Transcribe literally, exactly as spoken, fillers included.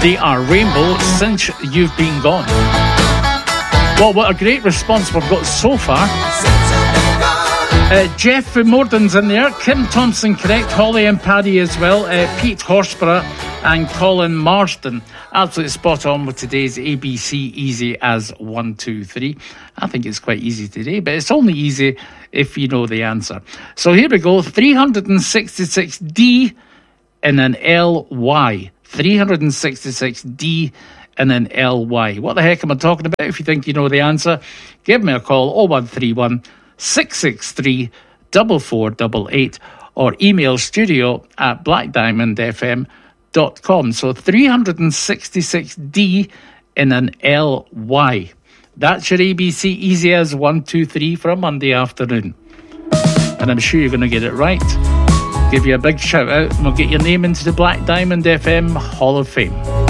They are Rainbow, Since You've Been Gone. Well, what a great response we've got so far. Uh, Jeff from Morden's in there. Kim Thompson, correct. Holly and Paddy as well. Uh, Pete Horsburgh and Colin Marston. Absolutely spot on with today's A B C Easy as one, two, three. I think it's quite easy today, but it's only easy if you know the answer. So here we go. three hundred sixty-six D in an L Y. three hundred sixty-six D in an L Y. What the heck am I talking about? If you think you know the answer, give me a call. oh one three one, six six three, four four eight eight or email studio at black diamond f m dot com. So three hundred sixty-six D in an L Y. That's your A B C Easy as one, two, three for a Monday afternoon. And I'm sure you're going to get it right. Give you a big shout out and we'll get your name into the Black Diamond F M Hall of Fame.